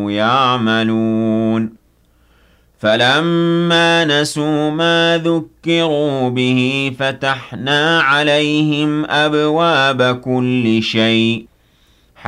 كانوا يعملون فلما نسوا ما ذكروا به فتحنا عليهم أبواب كل شيء